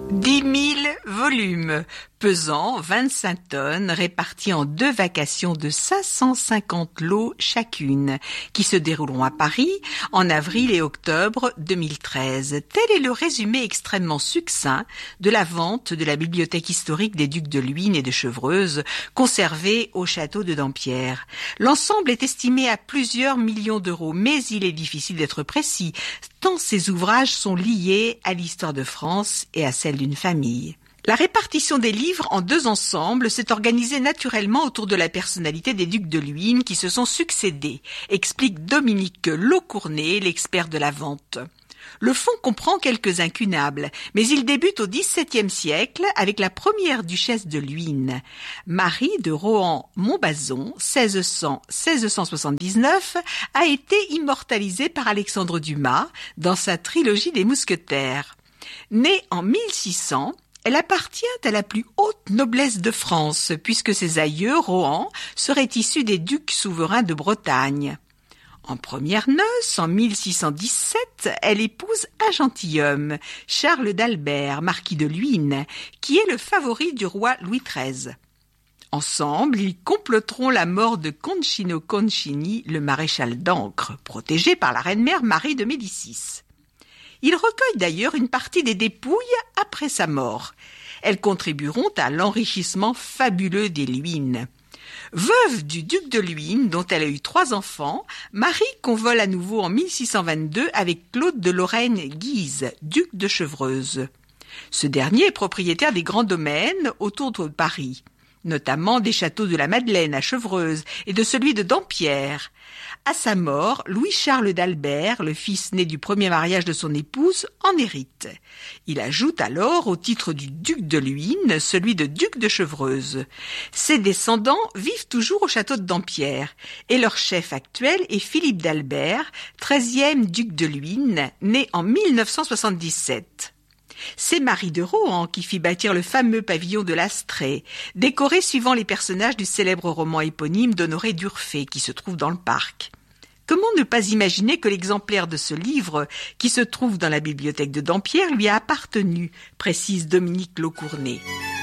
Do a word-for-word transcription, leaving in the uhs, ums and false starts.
Dix mille volumes, pesant vingt-cinq tonnes, répartis en deux vacations de cinq cent cinquante lots chacune, qui se dérouleront à Paris en avril et octobre deux mille treize. Tel est le résumé extrêmement succinct de la vente de la bibliothèque historique des ducs de Luynes et de Chevreuse, conservée au château de Dampierre. L'ensemble est estimé à plusieurs millions d'euros, mais il est difficile d'être précis, tant ces ouvrages sont liés à l'histoire de France et à celle d'une famille. La répartition des livres en deux ensembles s'est organisée naturellement autour de la personnalité des ducs de Luynes qui se sont succédés, explique Dominique Laucournet, l'expert de la vente. Le fond comprend quelques incunables, mais il débute au dix-septième siècle avec la première duchesse de Luynes, Marie de Rohan-Montbazon, seize cents à seize cent soixante-dix-neuf, a été immortalisée par Alexandre Dumas dans sa trilogie des Mousquetaires. Née en mille six cents, elle appartient à la plus haute noblesse de France, puisque ses aïeux, Rohan, seraient issus des ducs souverains de Bretagne. En premières noces, en mille six cent dix-sept, elle épouse un gentilhomme, Charles d'Albert, marquis de Luynes, qui est le favori du roi Louis treize. Ensemble, ils comploteront la mort de Concino Concini, le maréchal d'Ancre, protégé par la reine-mère Marie de Médicis. Ils recueillent d'ailleurs une partie des dépouilles après sa mort. Elles contribueront à l'enrichissement fabuleux des Luynes. Veuve du duc de Luynes, dont elle a eu trois enfants, Marie convole à nouveau en mille six cent vingt-deux avec Claude de Lorraine-Guise, duc de Chevreuse. Ce dernier est propriétaire des grands domaines autour de Paris, notamment des châteaux de la Madeleine à Chevreuse et de celui de Dampierre. À sa mort, Louis-Charles d'Albert, le fils né du premier mariage de son épouse, en hérite. Il ajoute alors au titre du duc de Luynes celui de duc de Chevreuse. Ses descendants vivent toujours au château de Dampierre et leur chef actuel est Philippe d'Albert, treizième duc de Luynes, né en mille neuf cent soixante-dix-sept. C'est Marie de Rohan qui fit bâtir le fameux pavillon de l'Astrée, décoré suivant les personnages du célèbre roman éponyme d'Honoré d'Urfé qui se trouve dans le parc. Comment ne pas imaginer que l'exemplaire de ce livre, qui se trouve dans la bibliothèque de Dampierre, lui a appartenu, précise Dominique Laucournet.